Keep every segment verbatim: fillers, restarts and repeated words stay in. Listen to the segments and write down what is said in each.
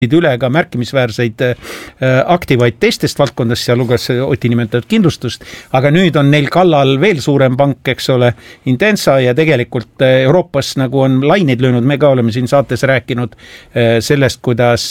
üle ka märkimisväärseid aktivaid teistest valdkondast, sealhulgas Oti nimetatud kindlustust, aga nüüd on neil kallal veel suurem pank, eks ole, Intensa, ja tegelikult Euroopas nagu on laineid löönud, me ka oleme siin saates rääkinud sellest, kuidas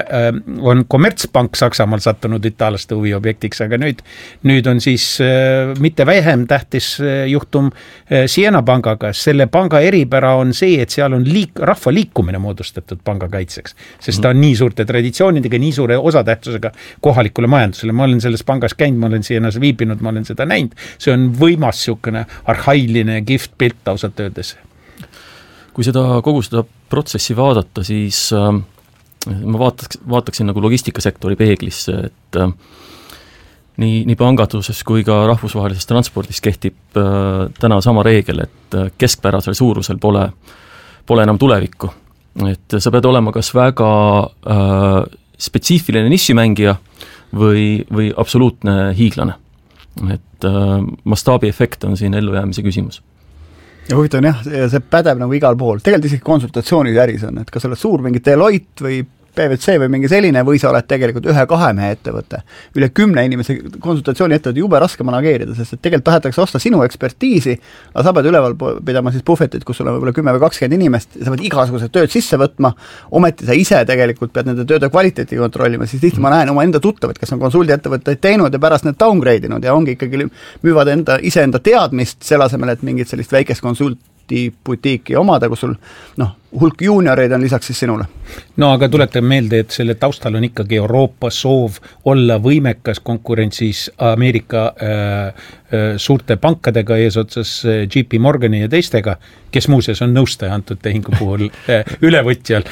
on kommertspank Saksamaal sattunud itaalaste huviobjektiks, aga nüüd, nüüd on siis mitte vähem tähtis juhtum Siena pangaga. Selle panga eripära on see, et seal on liik, rahva liikumine moodustatud panga kaitseks, sest ta on nii suurte traditsioonidega, nii suure osatähtsusega kohalikule majandusele. Ma olen selles pangas käinud, ma olen Sienas viibinud, ma olen seda näinud. See on võimas siukene arhailine gift pilt ausalt öeldes. Kui seda kogu seda protsessi vaadata, siis äh, ma vaataks, vaataksin nagu logistikasektori peeglisse, et äh, nii, nii panganduses kui ka rahvusvahelises transpordis kehtib äh, täna sama reegel, et äh, keskpärasel suurusel pole, pole enam tulevikku. Et sa pead olema kas väga äh, spetsiifiline nišimängija või, või absoluutne hiiglane. Et äh, mastaabi efekt on siin ellujäämise küsimus. Ja huvitav on jah, see pädeb nagu igal pool. Tegelikult isegi konsultatsioonid äris on, et kas oled suur mingi Deloitte või P V C või mingi selline, või sa oled tegelikult ühe kahe mehe ettevõte. Üle kümne inimese konsultatsiooni ettevõte jube raske manageerida, sest et tegelikult tahetakse osta sinu ekspertiisi, aga sa pead üleval pidama siis puhvetit, kus sul on võib-olla kümme või kakskümmend inimest, ja sa pead igasugused tööd sisse võtma, ometi sa ise tegelikult pead nende tööde kvaliteeti kontrollima, siis tihti ma näen oma enda tuttavad, kes on konsuldi ettevõtteid teinud ja pärast need downgrade'inud ja ongi ikkagi müüvad enda, ise enda teadmist selle asemel, et mingit sellist väikest konsult butiiki omada, kus sul noh, hulk juunioreid on lisaks siis sinule. No aga tuletan meelde, et selle taustal on ikkagi Euroopa soov olla võimekas konkurentsis Ameerika äh, äh, suurte pankadega eesotsas J P Morgani ja teistega, kes muuseas on nõustaja antud tehingu puhul äh, ülevõtjal.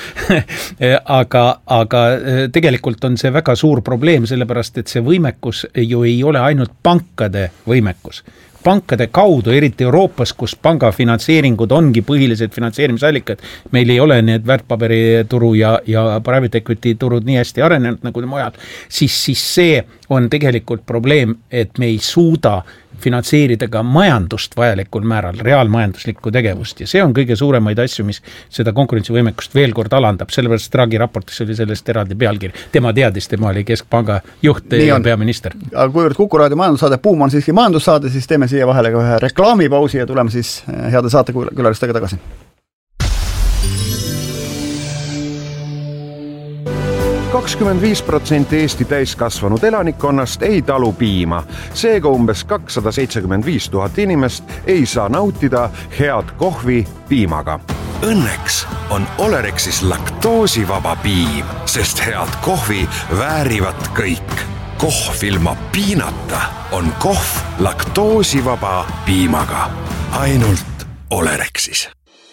aga, aga tegelikult on see väga suur probleem, sellepärast et see võimekus ju ei ole ainult pankade võimekus. Pankade kaudu, eriti Euroopas, kus panga finantseeringud ongi põhilised finantseerimisallikad, meil ei ole need väärtpaberituru ja, ja private equity turud nii hästi arenenud nagu mujal, siis, siis see on tegelikult probleem, et me ei suuda finantseerida ka majandust vajalikul määral, reaalmajanduslikku tegevust, ja see on kõige suuremaid asju, mis seda konkurentsivõimekust veel kord alandab, sellepärast Draghi raportis oli sellest eraldi pealkiri. Tema teadis, tema oli keskpanga juht ja peaminister. Aga kuivõrd Kuku Raadio majandussaade Buum on siiski majandussaade, siis teeme siia vahele ka ühe reklaamipausi ja tuleme siis heade saatekülalistega tagasi. kakskümmend viis protsenti Eesti täiskasvanud elanikkonnast ei talu piima. Seega umbes kakssada seitsekümmend viis tuhat inimest ei saa nautida head kohvi piimaga. Õnneks on Olerexis laktoosivaba piim, sest head kohvi väärivad kõik. Kohv ilma piinata on kohv laktoosivaba piimaga. Ainult Olerexis.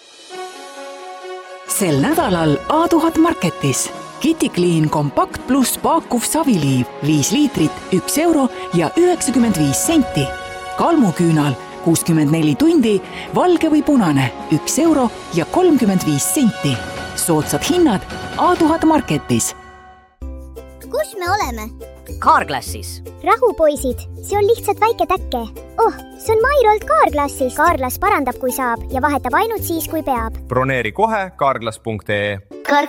Sel nädalal A tuhat Marketis. Kitty Clean Compact Plus paakuv saviliiv viis liitrit, üks euro ja üheksakümmend viis senti. Kalmuküünal kuuskümmend neli tundi, valge või punane üks euro ja kolmkümmend viis senti. Soodsad hinnad A tuhat Marketis. Kus me oleme? Carglassis. Rahu, poisid, see on lihtsalt väike täkke. Oh, see on Mairolt Carglassis. Carglass parandab, kui saab ja vahetab ainult siis, kui peab. Broneeri kohe carglass punkt ee.